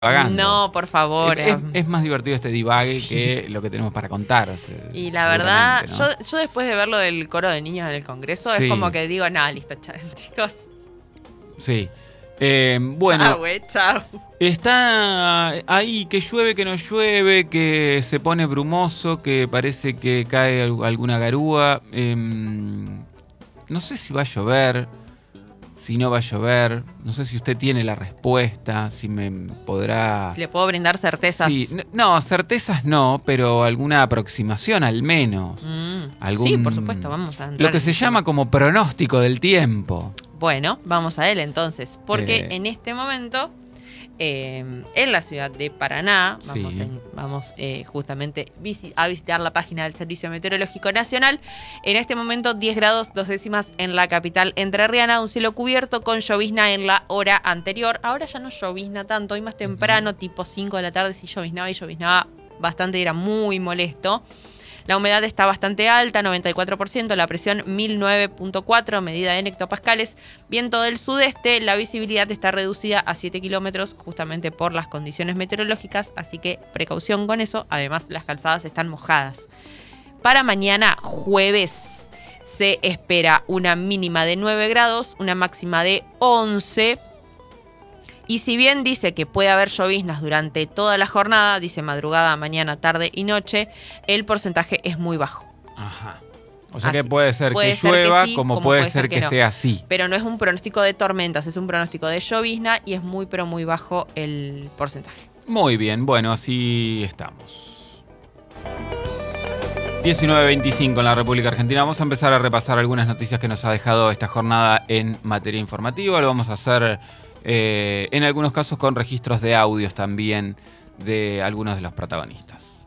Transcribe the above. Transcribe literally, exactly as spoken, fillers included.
Divagando. No, por favor. Es, es, es más divertido este divague Sí. que lo que tenemos para contar. Y la verdad, ¿no? yo, yo después de ver lo del coro de niños en el Congreso, Sí. es como que digo, nada, listo, chao, chicos. Sí. Eh, bueno, Chao, güey, chao. está ahí que llueve, que no llueve, que se pone brumoso, que parece que cae al- alguna garúa. Eh, no sé si va a llover, si no va a llover. No sé si usted tiene la respuesta, si me podrá... Si le puedo brindar certezas. Sí, n- no, certezas no, pero alguna aproximación al menos. Mm, Algún- Sí, por supuesto, vamos a entrar Lo que en se el llama tema. como pronóstico del tiempo. Bueno, vamos a él entonces, porque Eh. en este momento, eh, en la ciudad de Paraná, vamos, Sí. en- vamos eh, justamente visi- a visitar la página del Servicio Meteorológico Nacional. En este momento, diez grados, dos décimas en la capital entrerriana, un cielo cubierto con llovizna en la hora anterior. Ahora ya no llovizna tanto, hoy más temprano, tipo cinco de la tarde, sí lloviznaba y lloviznaba bastante y era muy molesto. La humedad está bastante alta, noventa y cuatro por ciento, la presión mil nueve punto cuatro, medida en hectopascales, viento del sudeste, la visibilidad está reducida a siete kilómetros justamente por las condiciones meteorológicas, así que precaución con eso, además las calzadas están mojadas. Para mañana jueves se espera una mínima de nueve grados, una máxima de once. Y si bien dice que puede haber lloviznas durante toda la jornada, dice madrugada, mañana, tarde y noche, el porcentaje es muy bajo. Ajá. O sea Así, que puede ser puede que ser que llueva, sí, como, como puede puede ser ser que, que no. esté así. Pero no es un pronóstico de tormentas, es un pronóstico de llovizna y es muy, pero muy bajo el porcentaje. Muy bien, bueno, así estamos. diecinueve veinticinco en la República Argentina. Vamos a empezar a repasar algunas noticias que nos ha dejado esta jornada en materia informativa. Lo vamos a hacer eh, en algunos casos con registros de audios también de algunos de los protagonistas.